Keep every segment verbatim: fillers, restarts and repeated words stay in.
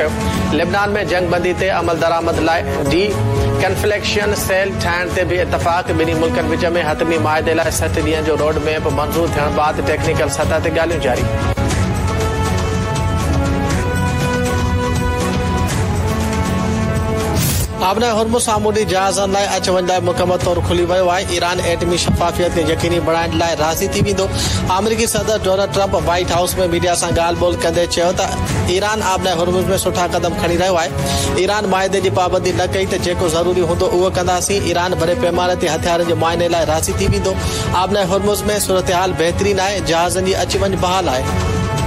कयो। लेबनान में जंग बंदी ते अमल दरामद लाइ डी कन्फ्लेक्शन सेल ठाहिण ते बि इतफ़ाक़। ॿिन्ही मुल्कनि विच में हतमी माइदे लाइ सठ ॾींहनि जो रोड मैप मंज़ूर थियण बाद टेक्निकल सतह ते ॻाल्हियूं जारी। आबना हुर्मुज़ सामूंडी जहाज़नि लाइ अच वञ लाइ मुकमल तौर खुली वियो आहे। ईरान एटमी शफ़ाफ़ियत खे यकीनी बणाइण लाइ राज़ी थी वेंदो। अमेरिकी सदर डोनाल्ड ट्रंप व्हाइट हाउस में मीडिया सां ॻाल्हि ॿोल कंदे चयो त ईरान आबना हुर्मुज़ में सुठा क़दम खणी रहियो आहे। ईरान माइदे जी पाबंदी न कई त जेको ज़रूरी हूंदो उहो कंदासीं। ईरान वॾे पैमाने ते हथियारनि जे मुआइने लाइ राज़ी थी वेंदो। आबना हुर्मुज़ में सूरतहाल बहितरीन आहे। जहाज़नि जी अच वञ बहाल आहे।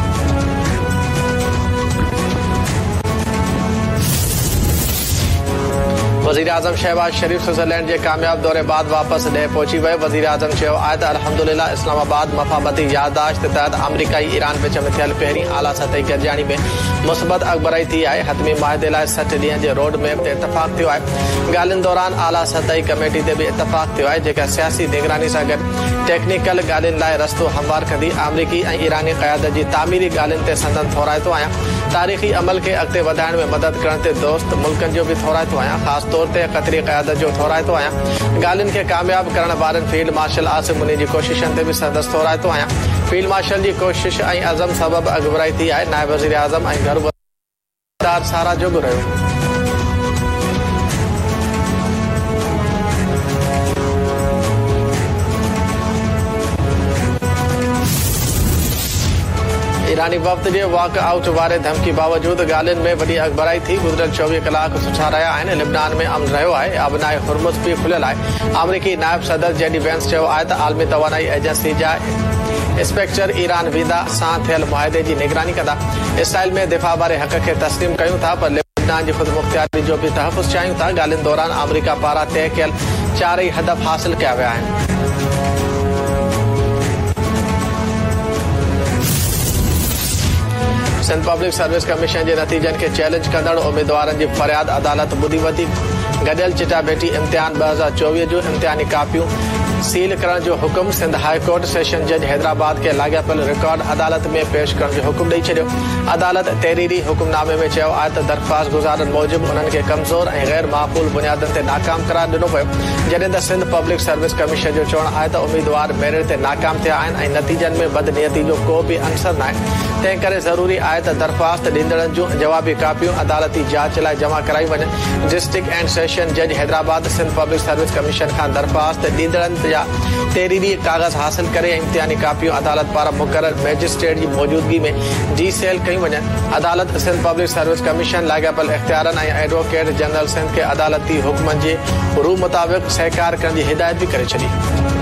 वज़ीर आज़म शहबाज शरीफ स्विट्जरलैंड के कामयाब दौरे बाद वापस ॾे पहुची वियो। वज़ीर आज़म चयो आहे त अल्हम्दुलिल्लाह इस्लामाबाद मफ़ाहमती याददाश्त तहत अमरीकाई ईरान विच में थियल पहिरीं आला सतही गॾिजाणी में मुस्बत अॻुबराई थी आहे। हतमी माइदे लाइ सठ ॾींहनि जे रोड मैप ते इतफ़ाक़ थियो आहे। ॻाल्हियुनि दौरान आला सतही कमेटी ते बि इतफ़ाक़ थियो आहे जेका सियासी निगरानी सां गॾु टेक्निकल ॻाल्हियुनि लाइ रस्तो हमवार कंदी। अमरीकी ऐं ईरानी क़यादत जी तामीरी ॻाल्हियुनि ते संदन थोराइतो आहियां। तारीख़ी अमल खे अॻिते वधाइण में मदद करण ते दोस्त मुल्कनि जो बि थोराइतो आहियां। ख़ासि तौर ते क़तरी क़यादत जो थोराइतो आहियां। ॻाल्हियुनि खे कामयाब करण वारनि फील्ड मार्शल आसिम मुनी जी कोशिशनि ते बि संदसि थोराइतो आहियां। फील्ड मार्शल जी कोशिश ऐं अज़म सबबि अॻुबराई थी आहे। नायब वज़ीर आज़म ऐं घर वज़ीर सारा जोॻो रहियो। ईरानी वफ़द जे वॉक आउट वारे धमकी बावजूद ॻाल्हियुनि में वॾी अॻुबराई थी। गुज़िरियल चोवीह कलाक सुठा रहिया आहिनि। लिबनान में अमन रहियो आहे। आबनाए हुर्मुज़ बि खुलियल आहे। अमरीकी नायब सदर जेडी वेंस चयो आहे त आलमी तवानाई एजेंसी जा इंस्पेक्टर ईरान वीज़ा सां थियल मुआहिदे जी निगरानी कंदा। इसराइल में दिफ़ा वारे हक़ खे तस्लीम कयूं था पर लिबनान जी ख़ुदमुख्तियारी जो बि तहफ़ुज़ चाहियूं था। ॻाल्हियुनि दौरान अमरीका पारां तय कयल चारई हदफ़ हासिल कया विया आहिनि। सिंध पब्लिक सर्विस कमीशन जे नतीजनि खे चैलेंज कंदड़ उम्मीदवारनि जी फरियाद अदालत ॿुधी वरिती। गॾियल चिटाभेटी इम्तिहान ॿ हज़ार चोवीह जो इम्तिहानी कापियूं सील करण जो हुकुम सिंध हाई कोर्ट सेशन जज हैदराबाद के लाॻापियल रिकॉर्ड अदालत में पेश करण जो हुकुम ॾेई छॾियो। अदालत तहरीरी हुकुमनामे में चयो आहे त दरख़्वास्त गुज़ारनि मूजिबि उन्हनि खे कमज़ोर ऐं गैर माक़ूल बुनियादनि ते नाकाम करार ॾिनो पियो। जॾहिं त सिंध पब्लिक सर्विस कमीशन जो चवणु आहे त उम्मीदवार मेरिट ते नाकाम थिया आहिनि ऐं नतीजनि में बदनियती जो को बि अंसर न आहे। तंहिं करे ज़रूरी आहे त दरख़्वास्त ॾींदड़नि जूं जवाबी कापियूं अदालती जांच लाइ जमा कराई वञनि। डिस्ट्रिक्ट एंड सेशन जज Hyderabad Sindh public service commission खां दरख़्वास्त ॾींदड़नि जा तहरीरी कागज़ हासिल करे इम्तिहानी कापियूं अदालत पारां मुक़रर मैजिस्ट्रेट जी मौजूदगी में डी सेल कयूं वञनि। अदालत सिंध पब्लिक सर्विस कमीशन लाॻापियल इख्तियारनि ऐं एडवोकेट जनरल सिंध खे अदालती हुकमनि जे रूह मुताबिक़ सहकार करण जी हिदायत बि करे छॾी।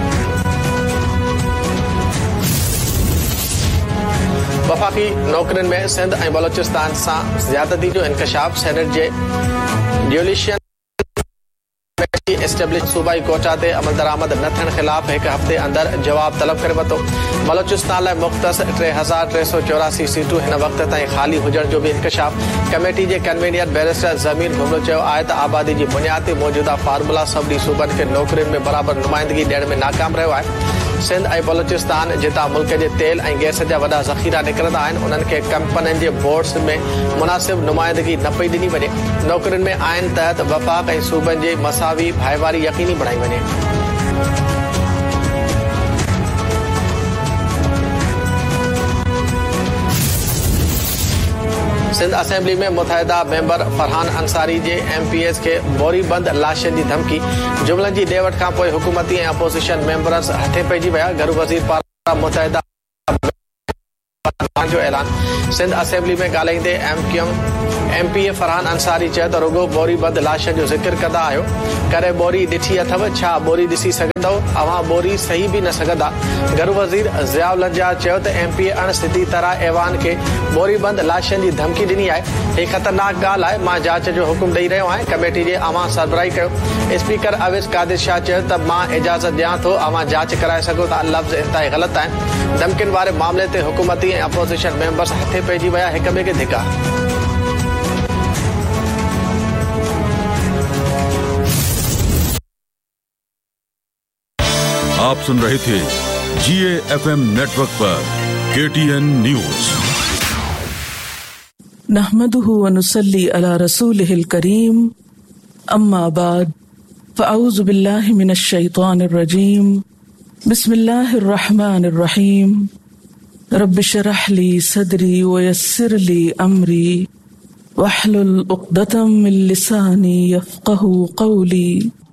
वफ़ाक़ी नौकरियुनि में सिंध ऐं बलोचिस्तान सां ज़्यादती जो इंकशाफ। सेनेट जे ड्यूलिशन एस्टेब्लिश सूबाई कोटा ते अमल दरामद न थियण ख़िलाफ़ हिकु हफ़्ते अंदर जवाब तलब करे वरितो। बलोचिस्तान लाइ मुख़्तस टे हज़ार टे सौ चौरासी सीटूं हिन वक़्त ताईं ख़ाली हुजण जो बि इंकशाफ। कमेटी जे कन्वीनियर बैरिस्टर ज़मीर घुमरो चयो आहे त आबादी जी बुनियाद ते मौजूदा फार्मूला सभिनी सूबनि खे नौकरियुनि में बराबरि नुमाइंदगी ॾियण में नाकाम रहियो आहे। सिंध ऐं बलोचिस्तान जितां मुल्क जे तेल ऐं गैस जा वॾा ज़ख़ीरा निकिरंदा आहिनि उन्हनि खे कंपनियुनि जे बोर्ड्स में मुनासिब नुमाइंदगी न पई ॾिनी वञे। नौकरियुनि में आइन तहत वफ़ाक़ ऐं सूबनि जे मसावी भाईवारी यकीनी बणाई वञे। सिंध असेंबली में मुतहदा मेंबर फरहान अंसारी जे एम पी एस के बोरी बंद लाशनि जी धमकी। जुमलनि जी ॾे वठ खां पोइ हुकूमती ऐं अपोज़िशन मेंबर्स हथे पइजी विया। घर वज़ीर पारां मुतहदा जो ऐलान। सिंध असेंबली में ॻाल्हाईंदे M Q M M P A Farhan Ansari चयो त रुगो बोरी बंद लाशनि जो ज़िक्र कंदा आहियो करे बोरी ॾिठी अथव, छा बोरी ॾिसी सघंदव? अव्हां बोरी सही बि न सघंदा। घर वज़ीर ज़ियाउल लंजार चयो त एम पी ए अणसिधी तरह ऐवान खे बोरी बंद लाशनि जी धमकी ॾिनी आहे। हीअ ख़तरनाक ॻाल्हि आहे। मां जांच जो हुकुम ॾेई रहियो आहियां। कमेटी जे अव्हां सरबराही कयो। स्पीकर अवेस कादिर शाह चयो त मां इजाज़त ॾियां थो, अव्हां जांच कराए सघो था। लफ़्ज़ इंतहाई ग़लति आहिनि। धमकियुनि वारे मामले ते हुकूमती ऐं अपोज़िशन मेंबर्स हथे पइजी विया, हिक ॿिए खे धिका। आप सुन रहे थे जी ए एफ एम नेटवर्क पर के टी एन न्यूज। نحمده ونصلي على رسوله الكريم اما بعد فاعوذ بالله من الشيطان الرجيم بسم الله الرحمن الرحيم رب اشرح لي صدري ويسر لي امري واحلل عقدة من لساني يفقهوا قولي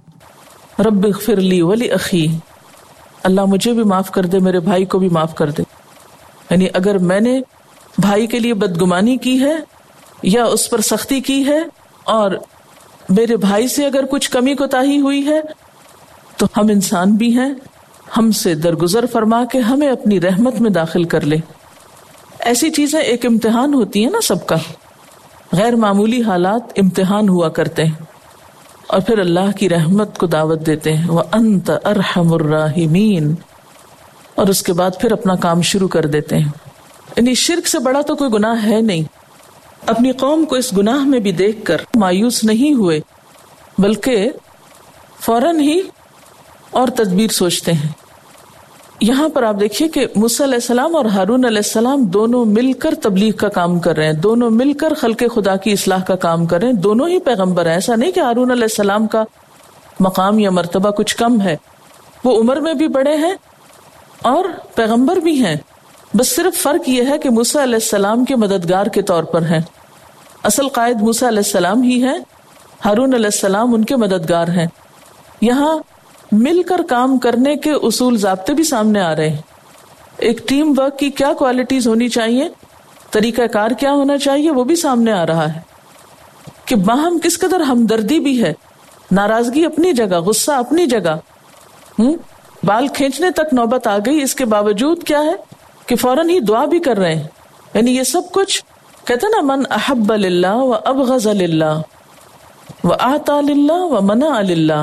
رب اغفر لي ولاخي، اللہ مجھے بھی معاف کر دے، میرے بھائی کو بھی معاف کر دے۔ یعنی اگر میں نے بھائی کے لیے بدگمانی کی ہے یا اس پر سختی کی ہے اور میرے بھائی سے اگر کچھ کمی کوتاہی ہوئی ہے تو ہم انسان بھی ہیں، ہم سے درگزر فرما کے ہمیں اپنی رحمت میں داخل کر لے۔ ایسی چیزیں ایک امتحان ہوتی ہیں نا سب کا، غیر معمولی حالات امتحان ہوا کرتے ہیں اور پھر اللہ کی رحمت کو دعوت دیتے ہیں، وَأَنْتَ أَرْحَمُ الرَّاحِمِينَ، اور اس کے بعد پھر اپنا کام شروع کر دیتے ہیں۔ یعنی شرک سے بڑا تو کوئی گناہ ہے نہیں۔ اپنی قوم کو اس گناہ میں بھی دیکھ کر مایوس نہیں ہوئے، بلکہ فوراً ہی اور تدبیر سوچتے ہیں۔ یہاں پر آپ دیکھیے کہ موسیٰ علیہ السلام اور ہارون علیہ السلام دونوں مل کر تبلیغ کا کام کر رہے ہیں، دونوں مل کر خلق خدا کی اصلاح کا کام کر رہے ہیں، دونوں ہی پیغمبر ہیں۔ ایسا نہیں کہ ہارون علیہ السلام کا مقام یا مرتبہ کچھ کم ہے، وہ عمر میں بھی بڑے ہیں اور پیغمبر بھی ہیں، بس صرف فرق یہ ہے کہ موسیٰ علیہ السلام کے مددگار کے طور پر ہیں۔ اصل قائد موسیٰ علیہ السلام ہی ہیں، ہارون علیہ السلام ان کے مددگار ہیں۔ یہاں مل کر کام کرنے کے اصول ضابطے بھی سامنے آ رہے ہیں۔ ایک ٹیم ورک کی کیا کوالٹیز ہونی چاہیے، طریقہ کار کیا ہونا چاہیے، وہ بھی سامنے آ رہا ہے کہ باہم کس قدر ہمدردی بھی ہے، ناراضگی اپنی جگہ، غصہ اپنی جگہ، ہوں بال کھینچنے تک نوبت آ گئی، اس کے باوجود کیا ہے کہ فوراً ہی دعا بھی کر رہے ہیں۔ یعنی یہ سب کچھ کہتے نا، من احب للہ و ابغض للہ و اعطى للہ و منع للہ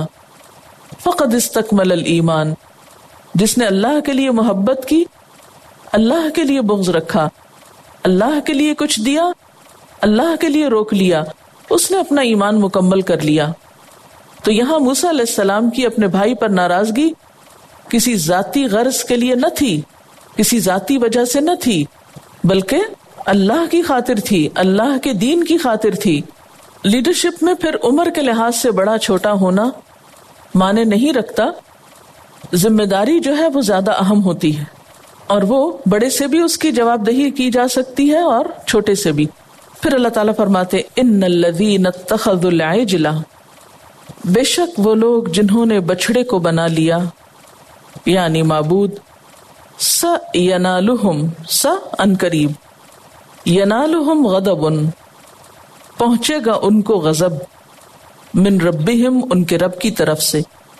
فقد استکمل الایمان، جس نے اللہ کے لیے محبت کی، اللہ کے لیے بغض رکھا، اللہ کے لیے کچھ دیا، اللہ کے لیے روک لیا، اس نے اپنا ایمان مکمل کر لیا۔ تو یہاں موسیٰ علیہ السلام کی اپنے بھائی پر ناراضگی کسی ذاتی غرض کے لیے نہ تھی، کسی ذاتی وجہ سے نہ تھی، بلکہ اللہ کی خاطر تھی، اللہ کے دین کی خاطر تھی۔ لیڈرشپ میں پھر عمر کے لحاظ سے بڑا چھوٹا ہونا معنی نہیں رکھتا، ذمہ داری جو ہے وہ زیادہ اہم ہوتی ہے، اور وہ بڑے سے بھی اس کی جواب دہی کی جا سکتی ہے اور چھوٹے سے بھی۔ پھر اللہ تعالیٰ فرماتے ان الذین اتخذوا العجل، بے شک وہ لوگ جنہوں نے بچڑے کو بنا لیا یعنی معبود، سَيَنَالُهُمْ سَ ان قریب، يَنَالُهُمْ غَضَبٌ پہنچے گا ان کو غضب، من ربہم ان کے رب کی طرف سے،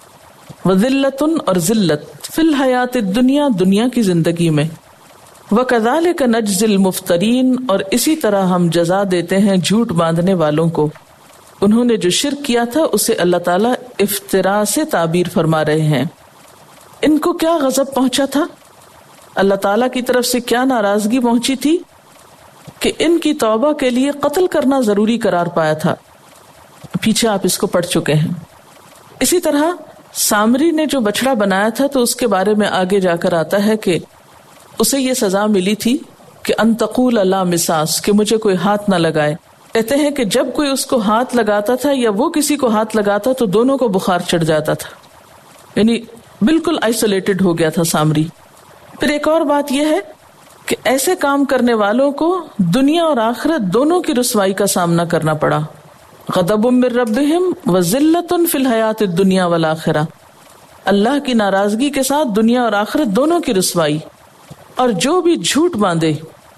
وذلۃ اور ذلت، فی الحیات الدنیا دنیا کی زندگی میں، وَكَذَلِكَ نَجْزِي الْمُفْتَرِينَ اور اسی طرح ہم جزا دیتے ہیں جھوٹ باندھنے والوں کو۔ انہوں نے جو شرک کیا تھا اسے اللہ تعالیٰ افتراء سے تعبیر فرما رہے ہیں۔ ان کو کیا غضب پہنچا تھا، اللہ تعالیٰ کی طرف سے کیا ناراضگی پہنچی تھی کہ ان کی توبہ کے لیے قتل کرنا ضروری قرار پایا تھا، پیچھے آپ اس کو پڑھ چکے ہیں۔ اسی طرح سامری نے جو بچڑا بنایا تھا تو اس کے بارے میں آگے جا کر آتا ہے کہ اسے یہ سزا ملی تھی کہ ان تقول لا مساس، کہ مجھے کوئی ہاتھ نہ لگائے۔ کہتے ہیں کہ جب کوئی اس کو ہاتھ لگاتا تھا یا وہ کسی کو ہاتھ لگاتا تو دونوں کو بخار چڑھ جاتا تھا، یعنی بالکل آئسولیٹڈ ہو گیا تھا سامری۔ پھر ایک اور بات یہ ہے کہ ایسے کام کرنے والوں کو دنیا اور آخرت دونوں کی رسوائی کا سامنا کرنا پڑا، غضب من ربہم وذلۃ فی الحیات الدنیا والآخرہ، اللہ کی ناراضگی کے ساتھ دنیا اور آخرت دونوں کی رسوائی۔ اور جو بھی جھوٹ باندھے،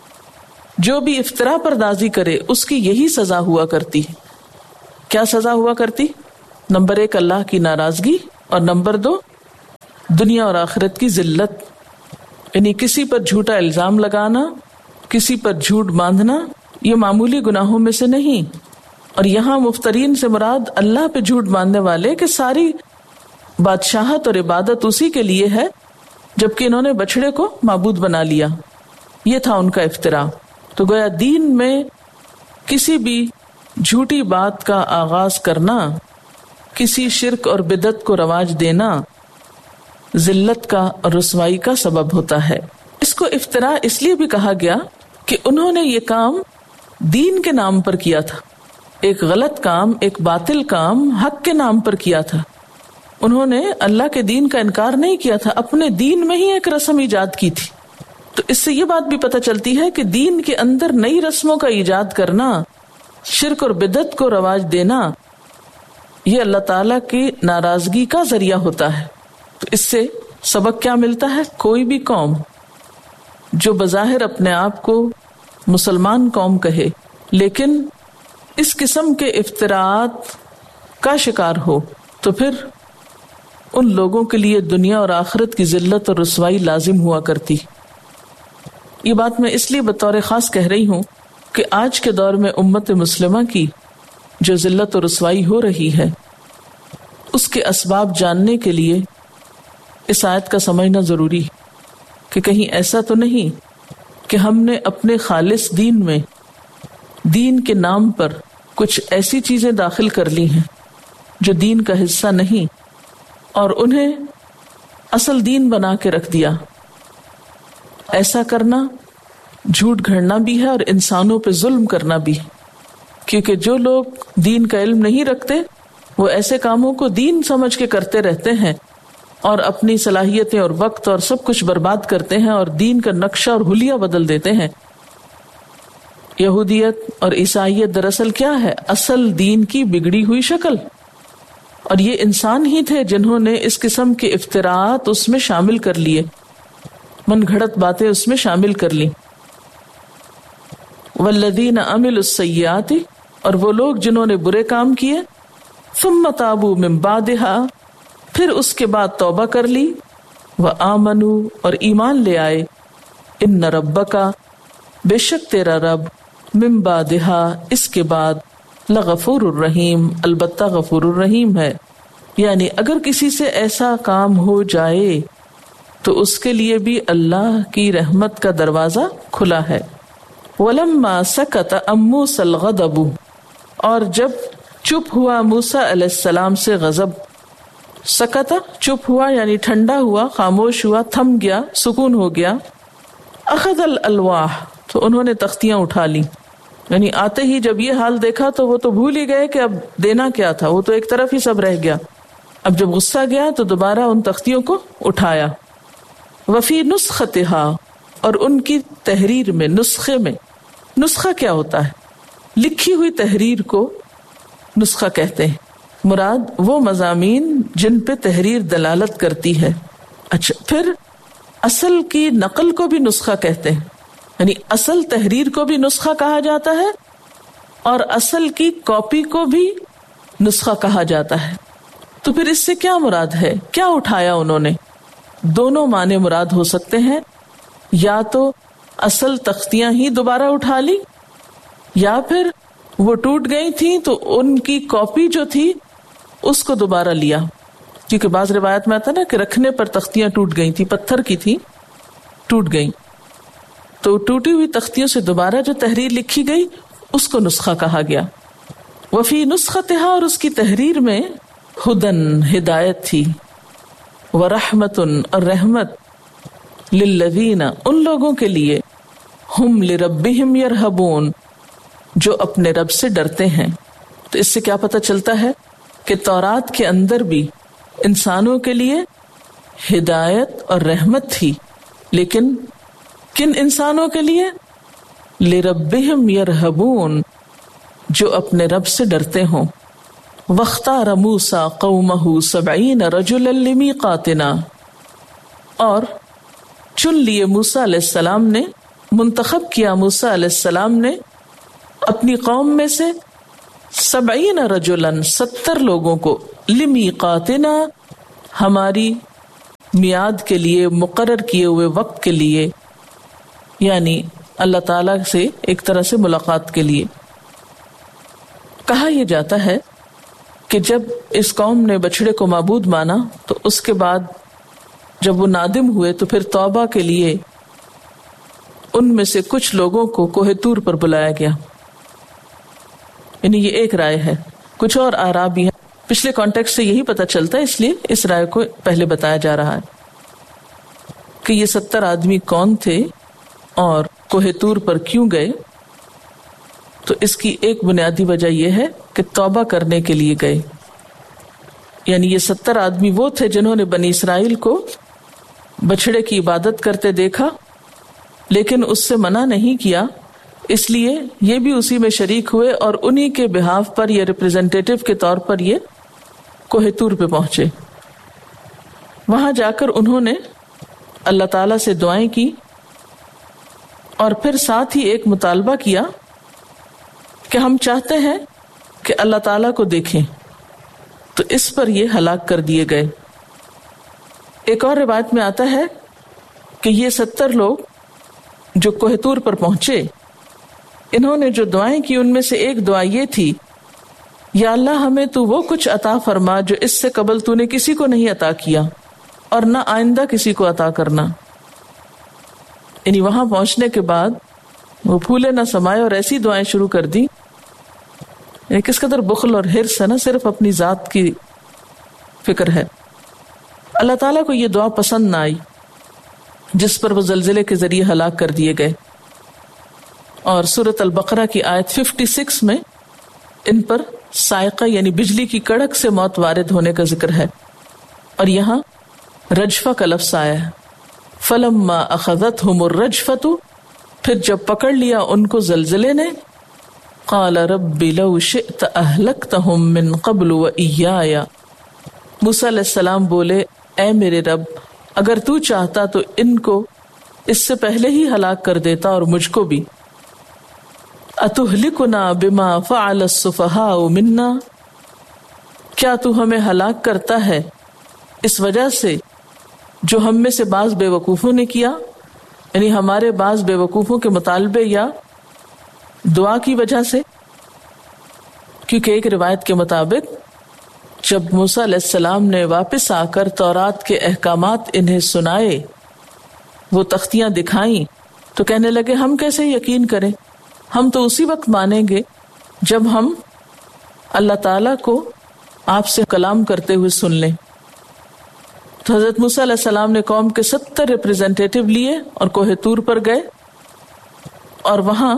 جو بھی افتراء پردازی کرے، اس کی یہی سزا ہوا کرتی۔ کیا سزا ہوا کرتی؟ نمبر ایک اللہ کی ناراضگی، اور نمبر دو دنیا اور آخرت کی ذلت، یعنی کسی پر جھوٹا الزام لگانا، کسی پر جھوٹ باندھنا، یہ معمولی گناہوں میں سے نہیں۔ اور یہاں مفترین سے مراد اللہ پہ جھوٹ باندھنے والے کہ ساری بادشاہت اور عبادت اسی کے لیے ہے، جبکہ انہوں نے بچڑے کو معبود بنا لیا۔ یہ تھا ان کا افتراء۔ تو گویا دین میں کسی بھی جھوٹی بات کا آغاز کرنا، کسی شرک اور بدعت کو رواج دینا ذلت کا اور رسوائی کا سبب ہوتا ہے۔ اس کو افتراء اس لیے بھی کہا گیا کہ انہوں نے یہ کام دین کے نام پر کیا تھا، ایک غلط کام، ایک باطل کام حق کے نام پر کیا تھا. انہوں نے اللہ کے دین کا انکار نہیں کیا تھا، اپنے دین میں ہی ایک رسم ایجاد کی تھی. تو اس سے یہ بات بھی پتہ چلتی ہے کہ دین کے اندر نئی رسموں کا ایجاد کرنا، شرک اور بدعت کو رواج دینا، یہ اللہ تعالیٰ کی ناراضگی کا ذریعہ ہوتا ہے. تو اس سے سبق کیا ملتا ہے؟ کوئی بھی قوم جو بظاہر اپنے آپ کو مسلمان قوم کہے لیکن اس قسم کے افتراءات کا شکار ہو تو پھر ان لوگوں کے لیے دنیا اور آخرت کی ذلت اور رسوائی لازم ہوا کرتی. یہ بات میں اس لیے بطور خاص کہہ رہی ہوں کہ آج کے دور میں امت مسلمہ کی جو ذلت اور رسوائی ہو رہی ہے اس کے اسباب جاننے کے لیے اس آیت کا سمجھنا ضروری ہے کہ کہیں ایسا تو نہیں کہ ہم نے اپنے خالص دین میں دین کے نام پر کچھ ایسی چیزیں داخل کر لی ہیں جو دین کا حصہ نہیں اور انہیں اصل دین بنا کے رکھ دیا. ایسا کرنا جھوٹ گھڑنا بھی ہے اور انسانوں پہ ظلم کرنا بھی ہے، کیونکہ جو لوگ دین کا علم نہیں رکھتے وہ ایسے کاموں کو دین سمجھ کے کرتے رہتے ہیں اور اپنی صلاحیتیں اور وقت اور سب کچھ برباد کرتے ہیں اور دین کا نقشہ اور حلیہ بدل دیتے ہیں. یہودیت اور عیسائیت دراصل کیا ہے؟ اصل دین کی بگڑی ہوئی شکل. اور یہ انسان ہی تھے جنہوں نے اس قسم کے افتراءات اس میں شامل کر لیے، من گھڑت باتیں اس میں شامل کر لی. والذین عملوا السیئات، اور وہ لوگ جنہوں نے برے کام کیے، ثم تابوا من بعدها، پھر اس کے بعد توبہ کر لی، وآمنوا، اور ایمان لے آئے، ان ربک، بے شک تیرا رب، من بعدها، اس کے بعد، لغفور الرحیم، البتہ غفور الرحیم ہے. یعنی اگر کسی سے ایسا کام ہو جائے تو اس کے لیے بھی اللہ کی رحمت کا دروازہ کھلا ہے. وَلَمَّا سَكَتَ عَن مُوسَى الْغَضَبُ، اور جب چپ ہوا موسیٰ علیہ السلام سے غضب. سکتا چپ ہوا یعنی ٹھنڈا ہوا، خاموش ہوا، تھم گیا، سکون ہو گیا. اخذ الالواح، تو انہوں نے تختیاں اٹھا لی. یعنی آتے ہی جب یہ حال دیکھا تو وہ تو بھول ہی گئے کہ اب دینا کیا تھا، وہ تو ایک طرف ہی سب رہ گیا. اب جب غصہ گیا تو دوبارہ ان تختیوں کو اٹھایا. وفی نسختہا، اور ان کی تحریر میں، نسخے میں، نسخہ کیا ہوتا ہے؟ لکھی ہوئی تحریر کو نسخہ کہتے ہیں. مراد وہ مضامین جن پہ تحریر دلالت کرتی ہے. اچھا، پھر اصل کی نقل کو بھی نسخہ کہتے ہیں، یعنی اصل تحریر کو بھی نسخہ کہا جاتا ہے اور اصل کی کاپی کو بھی نسخہ کہا جاتا ہے. تو پھر اس سے کیا مراد ہے؟ کیا اٹھایا انہوں نے؟ دونوں معنی مراد ہو سکتے ہیں، یا تو اصل تختیاں ہی دوبارہ اٹھا لی، یا پھر وہ ٹوٹ گئی تھی تو ان کی کاپی جو تھی اس کو دوبارہ لیا. کیونکہ بعض روایت میں آتا نا کہ رکھنے پر تختیاں ٹوٹ گئی تھی، پتھر کی تھی، ٹوٹ گئی، تو ٹوٹی ہوئی تختیوں سے دوبارہ جو تحریر لکھی گئی اس کو نسخہ کہا گیا. وفی نسختہا، اور اس کی تحریر میں، ہدن، ہدایت تھی، ورحمتن، اور رحمت، للذین، ان لوگوں کے لیے، ہم لربہم یرہبون، جو اپنے رب سے ڈرتے ہیں. تو اس سے کیا پتہ چلتا ہے کہ تورات کے اندر بھی انسانوں کے لیے ہدایت اور رحمت تھی، لیکن کن انسانوں کے لیے؟ لربہم یرہبون، جو اپنے رب سے ڈرتے ہوں. واختار موسیٰ قومہ سبعین رجلا لمیقاتنا، اور چن لیے موسیٰ علیہ السلام نے، منتخب کیا موسیٰ علیہ السلام نے اپنی قوم میں سے سبعین رجلا، ستر لوگوں کو، لمیقاتنا، ہماری میعاد کے لیے، مقرر کیے ہوئے وقت کے لیے، یعنی اللہ تعالیٰ سے ایک طرح سے ملاقات کے لیے. کہا یہ جاتا ہے کہ جب اس قوم نے بچڑے کو معبود مانا تو اس کے بعد جب وہ نادم ہوئے تو پھر توبہ کے لیے ان میں سے کچھ لوگوں کو کوہ طور پر بلایا گیا. یعنی یہ ایک رائے ہے، کچھ اور آراء بھی ہیں. پچھلے کانٹیکسٹ سے یہی پتہ چلتا ہے، اس لیے اس رائے کو پہلے بتایا جا رہا ہے کہ یہ ستر آدمی کون تھے اور کوہ طور پر کیوں گئے. تو اس کی ایک بنیادی وجہ یہ ہے کہ توبہ کرنے کے لیے گئے. یعنی یہ ستر آدمی وہ تھے جنہوں نے بنی اسرائیل کو بچڑے کی عبادت کرتے دیکھا لیکن اس سے منع نہیں کیا، اس لیے یہ بھی اسی میں شریک ہوئے اور انہی کے بہاف پر یا ریپریزنٹیٹو کے طور پر یہ کوہ طور پہ پہنچے. وہاں جا کر انہوں نے اللہ تعالیٰ سے دعائیں کی اور پھر ساتھ ہی ایک مطالبہ کیا کہ ہم چاہتے ہیں کہ اللہ تعالیٰ کو دیکھیں. تو اس پر یہ ہلاک کر دیے گئے. ایک اور روایت میں آتا ہے کہ یہ ستر لوگ جو کوہ طور پر پہنچے، انہوں نے جو دعائیں کی ان میں سے ایک دعا یہ تھی، یا اللہ ہمیں تو وہ کچھ عطا فرما جو اس سے قبل تو نے کسی کو نہیں عطا کیا اور نہ آئندہ کسی کو عطا کرنا. یعنی وہاں پہنچنے کے بعد وہ پھولے نہ سمائے اور ایسی دعائیں شروع کر دی. یعنی کس قدر بخل اور حرص ہے نا، صرف اپنی ذات کی فکر ہے. اللہ تعالیٰ کو یہ دعا پسند نہ آئی جس پر وہ زلزلے کے ذریعے ہلاک کر دیے گئے. اور سورۃ البقرہ کی آیت چھپن میں ان پر صاعقہ یعنی بجلی کی کڑک سے موت وارد ہونے کا ذکر ہے. اور یہاں رجفہ کا لفظ آیا ہے، فلما اخذتهم الرجفۃ، پھر جب پکڑ لیا ان کو زلزلے نے، قال رب لو شئت اہلکتهم من قبل وإیاي، موسیٰ علیہ السلام بولے اے میرے رب اگر تو چاہتا تو ان کو اس سے پہلے ہی ہلاک کر دیتا اور مجھ کو بھی. اتہلکنا بما فعل السفہاء منا، کیا تو ہمیں ہلاک کرتا ہے اس وجہ سے جو ہم میں سے بعض بے وقوفوں نے کیا، یعنی ہمارے بعض بے وقوفوں کے مطالبے یا دعا کی وجہ سے. کیونکہ ایک روایت کے مطابق جب موسیٰ علیہ السلام نے واپس آ کر تورات کے احکامات انہیں سنائے، وہ تختیاں دکھائیں، تو کہنے لگے ہم کیسے یقین کریں، ہم تو اسی وقت مانیں گے جب ہم اللہ تعالیٰ کو آپ سے کلام کرتے ہوئے سن لیں. تو حضرت موسیٰ علیہ السلام نے قوم کے ستر ریپریزنٹیٹیو لیے اور کوہ طور پر گئے، اور وہاں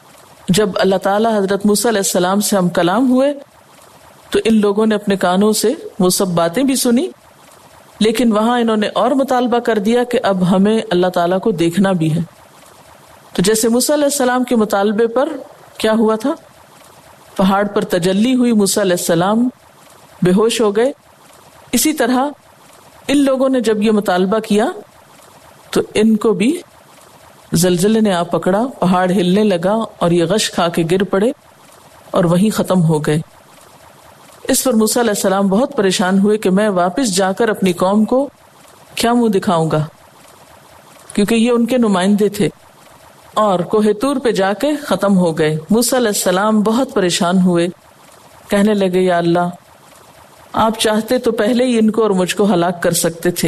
جب اللہ تعالیٰ حضرت موسیٰ علیہ السلام سے ہم کلام ہوئے تو ان لوگوں نے اپنے کانوں سے وہ سب باتیں بھی سنی، لیکن وہاں انہوں نے اور مطالبہ کر دیا کہ اب ہمیں اللہ تعالیٰ کو دیکھنا بھی ہے. تو جیسے موسیٰ علیہ السلام کے مطالبے پر کیا ہوا تھا، پہاڑ پر تجلی ہوئی، موسیٰ علیہ السلام بے ہوش ہو گئے، اسی طرح ان لوگوں نے جب یہ مطالبہ کیا تو ان کو بھی زلزلے نے آ پکڑا، پہاڑ ہلنے لگا اور یہ غش کھا کے گر پڑے اور وہیں ختم ہو گئے. اس پر موسیٰ علیہ السلام بہت پریشان ہوئے کہ میں واپس جا کر اپنی قوم کو کیا منہ دکھاؤں گا، کیونکہ یہ ان کے نمائندے تھے، اور کوہ طور پہ جا کے ختم ہو گئے. موسیٰ علیہ السلام بہت پریشان ہوئے، کہنے لگے یا اللہ آپ چاہتے تو پہلے ہی ان کو اور مجھ کو ہلاک کر سکتے تھے،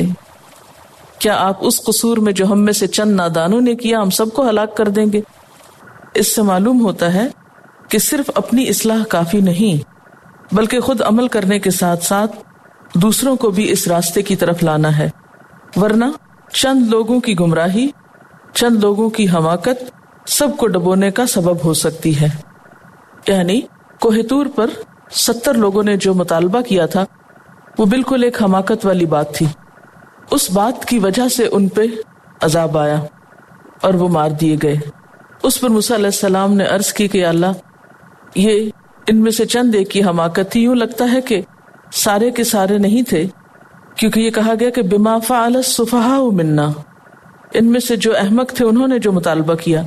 کیا آپ اس قصور میں جو ہم میں سے چند نادانوں نے کیا ہم سب کو ہلاک کر دیں گے؟ اس سے معلوم ہوتا ہے کہ صرف اپنی اصلاح کافی نہیں، بلکہ خود عمل کرنے کے ساتھ ساتھ دوسروں کو بھی اس راستے کی طرف لانا ہے، ورنہ چند لوگوں کی گمراہی، چند لوگوں کی حماقت سب کو ڈبونے کا سبب ہو سکتی ہے. یعنی کوہ طور پر ستر لوگوں نے جو مطالبہ کیا تھا وہ بالکل ایک حماقت والی بات تھی. اس بات کی وجہ سے ان پہ عذاب آیا اور وہ مار دیے گئے. اس پر موسیٰ علیہ السلام نے عرض کی کہ اللہ یہ ان میں سے چند ایک کی حماقت تھی، یوں لگتا ہے کہ سارے کے سارے نہیں تھے، کیونکہ یہ کہا گیا کہ بما فعل السفہاء منا، ان میں سے جو احمق تھے انہوں نے جو مطالبہ کیا.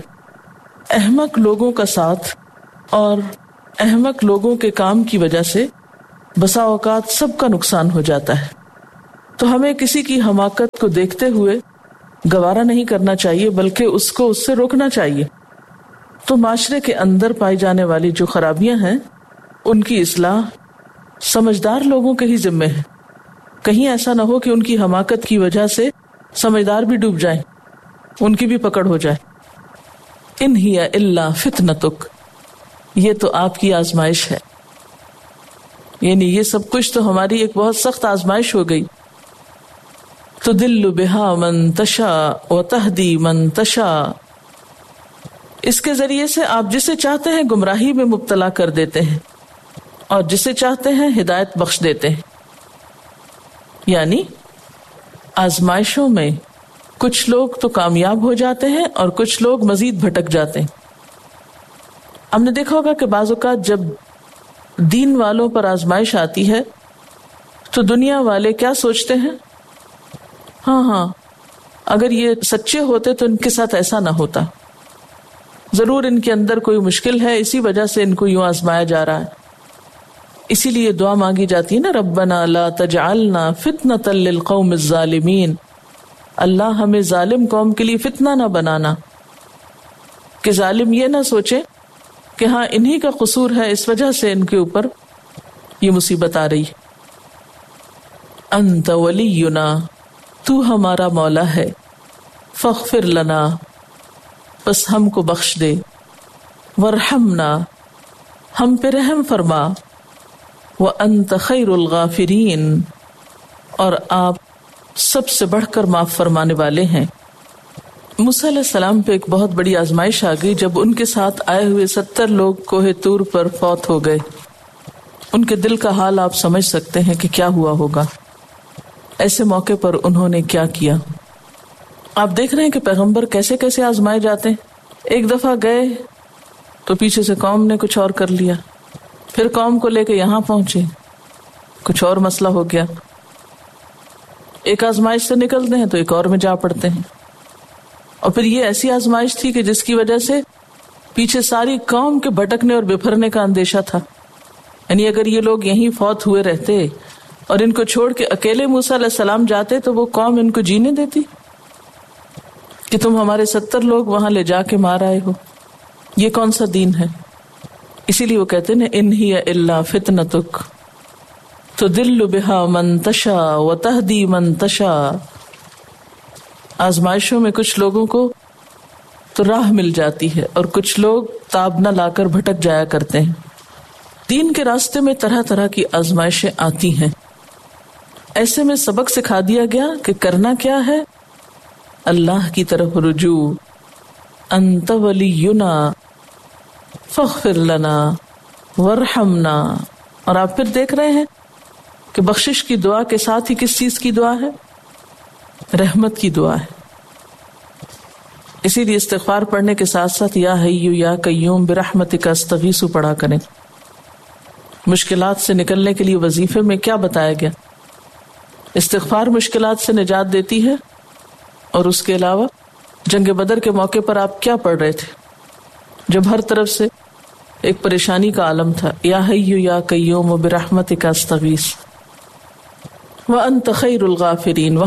احمق لوگوں کا ساتھ اور احمق لوگوں کے کام کی وجہ سے بسا اوقات سب کا نقصان ہو جاتا ہے. تو ہمیں کسی کی حماقت کو دیکھتے ہوئے گوارا نہیں کرنا چاہیے، بلکہ اس کو اس سے روکنا چاہیے. تو معاشرے کے اندر پائی جانے والی جو خرابیاں ہیں ان کی اصلاح سمجھدار لوگوں کے ہی ذمے ہے. کہیں ایسا نہ ہو کہ ان کی حماقت کی وجہ سے سمجھدار بھی ڈوب جائیں، ان کی بھی پکڑ ہو جائے. ان ہی الا فتنتک، یہ تو آپ کی آزمائش ہے. یعنی یہ سب کچھ تو ہماری ایک بہت سخت آزمائش ہو گئی. تدل بہا من تشاء وتہدی من تشاء، اس کے ذریعے سے آپ جسے چاہتے ہیں گمراہی میں مبتلا کر دیتے ہیں اور جسے چاہتے ہیں ہدایت بخش دیتے ہیں. یعنی آزمائشوں میں کچھ لوگ تو کامیاب ہو جاتے ہیں اور کچھ لوگ مزید بھٹک جاتے ہیں. ہم نے دیکھا ہوگا کہ بعض اوقات جب دین والوں پر آزمائش آتی ہے تو دنیا والے کیا سوچتے ہیں؟ ہاں ہاں اگر یہ سچے ہوتے تو ان کے ساتھ ایسا نہ ہوتا، ضرور ان کے اندر کوئی مشکل ہے، اسی وجہ سے ان کو یوں آزمایا جا رہا ہے. اسی لیے دعا مانگی جاتی ہے نا، ربنا لا تجعلنا فتنۃ للقوم الظالمین، اللہ ہمیں ظالم قوم کے لیے فتنہ نہ بنانا، کہ ظالم یہ نہ سوچے کہ ہاں انہی کا قصور ہے، اس وجہ سے ان کے اوپر یہ مصیبت آ رہی. انت ولینا، تو ہمارا مولا ہے، فاغفر لنا، بس ہم کو بخش دے، ورحمنا، ہم پہ رحم فرما، وانت خیر الغافرین، اور آپ سب سے بڑھ کر معاف فرمانے والے ہیں. موسیٰ علیہ السلام پہ ایک بہت بڑی آزمائش آ گئی جب ان کے ساتھ آئے ہوئے ستر لوگ کوہ طور پر فوت ہو گئے. ان کے دل کا حال آپ سمجھ سکتے ہیں کہ کیا ہوا ہوگا. ایسے موقع پر انہوں نے کیا کیا؟ آپ دیکھ رہے ہیں کہ پیغمبر کیسے کیسے آزمائے جاتے ہیں. ایک دفعہ گئے تو پیچھے سے قوم نے کچھ اور کر لیا، پھر قوم کو لے کے یہاں پہنچے، کچھ اور مسئلہ ہو گیا. ایک آزمائش سے نکلتے ہیں تو ایک اور میں جا پڑتے ہیں. اور پھر یہ ایسی آزمائش تھی کہ جس کی وجہ سے پیچھے ساری قوم کے بھٹکنے اور بپھرنے کا اندیشہ تھا. یعنی اگر یہ لوگ یہیں فوت ہوئے رہتے اور ان کو چھوڑ کے اکیلے موسیٰ علیہ السلام جاتے تو وہ قوم ان کو جینے دیتی کہ تم ہمارے ستر لوگ وہاں لے جا کے مار آئے ہو؟ یہ کون سا دین ہے؟ اسی لیے وہ کہتے ہیں ان ہی الا فتنتک تضل بہا من تشاء وتہدی من تشاء. آزمائشوں میں کچھ لوگوں کو تو راہ مل جاتی ہے اور کچھ لوگ تاب نہ لا کر بھٹک جایا کرتے ہیں. دین کے راستے میں طرح طرح کی آزمائشیں آتی ہیں. ایسے میں سبق سکھا دیا گیا کہ کرنا کیا ہے، اللہ کی طرف رجوع. انت ولینا فاغفر لنا ورحمنا. اور آپ پھر دیکھ رہے ہیں کہ بخشش کی دعا کے ساتھ ہی کس چیز کی دعا ہے؟ رحمت کی دعا ہے. اسی لیے استغفار پڑھنے کے ساتھ ساتھ یا حی یا قیوم برحمتک استغیث پڑھا کریں. مشکلات سے نکلنے کے لیے وظیفے میں کیا بتایا گیا؟ استغفار مشکلات سے نجات دیتی ہے. اور اس کے علاوہ جنگ بدر کے موقع پر آپ کیا پڑھ رہے تھے جب ہر طرف سے ایک پریشانی کا عالم تھا؟ یا حی یا قیوم برحمتک استغیث وانت خیر الغافرین.